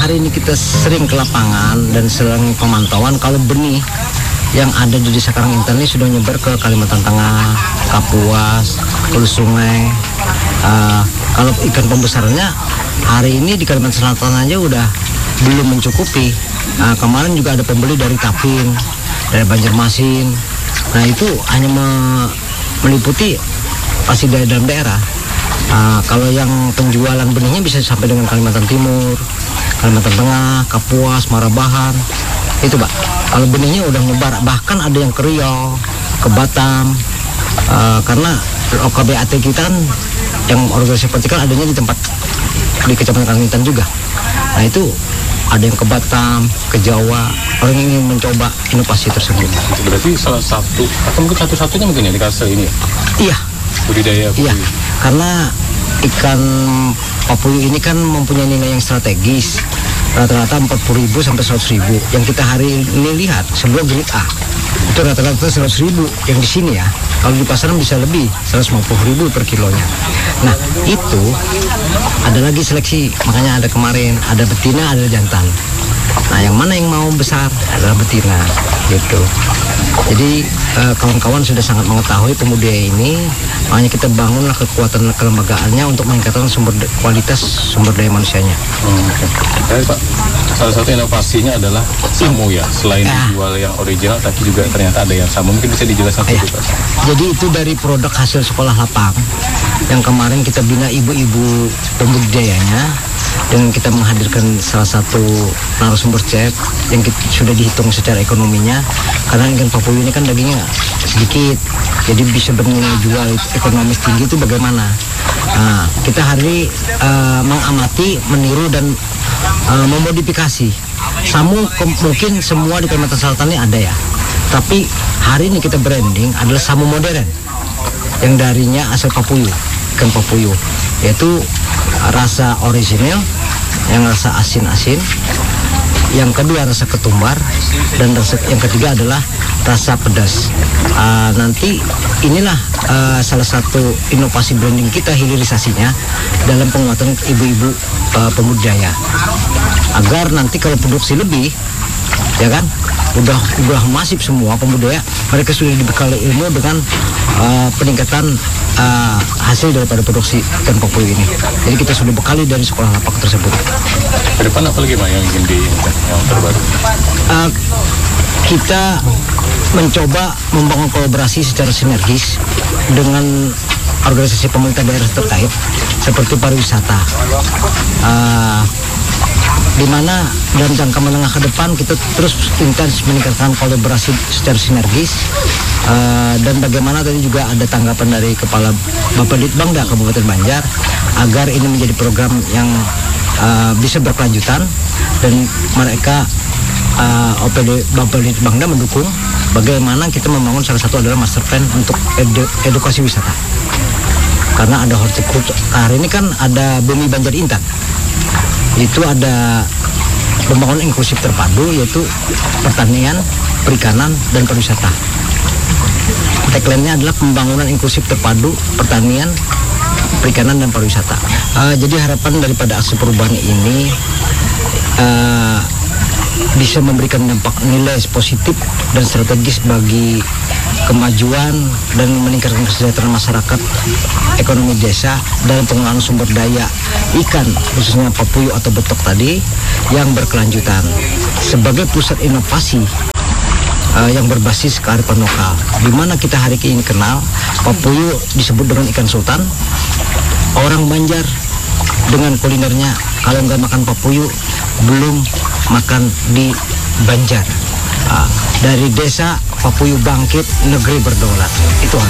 hari ini kita sering ke lapangan dan sering pemantauan, kalau benih yang ada di Desa Karangintan ini sudah nyebar ke Kalimantan Tengah, Kapuas, Hulu Sungai. Kalau ikan pembesarannya hari ini di Kalimantan Selatan aja udah belum mencukupi. Kemarin juga ada pembeli dari Tapin, dari Banjarmasin. Nah itu hanya meliputi pasti dari dalam daerah. Kalau yang penjualan benihnya bisa sampai dengan Kalimantan Timur, Kalimantan Tengah, Kapuas, Marabahan. Itu Pak, kalau benihnya udah nyebar, bahkan ada yang ke Riau, ke Batam, karena OKBAT kita kan yang organisasi vertikal adanya di tempat di Kecamatan Karangintan juga. Nah itu ada yang ke Batam, ke Jawa, orang yang ingin mencoba inovasi tersebut. Berarti salah satu atau mungkin satu-satunya mungkin ya di Kalsel ini? Iya. Budidaya. Iya, karena ikan papuyu ini kan mempunyai nilai yang strategis. Rata-rata 40.000 sampai 100.000. Yang kita hari ini lihat sebelum grade A itu rata-rata 100.000 yang di sini ya. Kalau di pasaran bisa lebih 150.000 per kilonya. Nah itu ada lagi seleksi, makanya ada kemarin ada betina, ada jantan. Nah yang mana yang mau besar adalah betina gitu. Jadi kawan-kawan sudah sangat mengetahui pembudidaya ini, makanya kita bangunlah kekuatan kelembagaannya untuk meningkatkan kualitas sumber daya manusianya. Okay. Pak, salah satu inovasinya adalah samu ya, selain dijual yang original tapi juga ternyata ada yang samu. Mungkin bisa dijelaskan sedikit Pak. Jadi itu dari produk hasil sekolah lapang yang kemarin kita bina ibu-ibu pembudidayanya, dengan kita menghadirkan salah satu narasumber chef yang sudah dihitung secara ekonominya, karena ikan papuyu ini kan dagingnya sedikit, jadi bisa bernilai jual ekonomis tinggi. Itu bagaimana? Nah, kita hari mengamati, meniru dan memodifikasi. Samu mungkin semua di Kalimantan Selatan ini ada ya, tapi hari ini kita branding adalah samu modern yang darinya asal papuyu, ikan papuyu, yaitu rasa orisinil, yang rasa asin-asin, yang kedua rasa ketumbar, dan yang ketiga adalah rasa pedas. Nanti inilah salah satu inovasi branding kita, hilirisasinya dalam penguatan ibu-ibu pembudidaya, agar nanti kalau produksi lebih, ya kan, udah masif semua pembudidaya, mereka sudah dibekali ilmu dengan peningkatan hasil daripada produksi ikan papuyu ini. Jadi kita sudah bekali dari sekolah lapak tersebut. Ke depan apa lagi Pak yang ingin yang terbaru? Kita mencoba membangun kolaborasi secara sinergis dengan organisasi pemerintah daerah terkait seperti pariwisata, di mana dalam jangka menengah ke depan kita terus intens meningkatkan kolaborasi secara sinergis, dan bagaimana tadi juga ada tanggapan dari Kepala Bapak Litbangda Kabupaten Banjar agar ini menjadi program yang bisa berkelanjutan, dan mereka OPD Bapak Litbangda mendukung bagaimana kita membangun salah satu adalah master plan untuk edukasi wisata, karena ada hortikultur. Hari ini kan ada Bumi Banjar Intan, itu ada pembangunan inklusif terpadu, yaitu pertanian, perikanan, dan pariwisata. Tagline-nya adalah pembangunan inklusif terpadu, pertanian, perikanan, dan pariwisata. Jadi harapan daripada aksi perubahan ini bisa memberikan dampak nilai positif dan strategis bagi kemajuan dan meningkatkan kesejahteraan masyarakat, ekonomi desa, dan pengelolaan sumber daya ikan, khususnya papuyu atau betok tadi, yang berkelanjutan sebagai pusat inovasi yang berbasis kearifan lokal, di mana kita hari ini kenal papuyu disebut dengan ikan sultan. Orang Banjar dengan kulinernya kalau nggak makan papuyu belum makan di Banjar. Dari desa papuyu bangkit, negeri berdaulat. Itu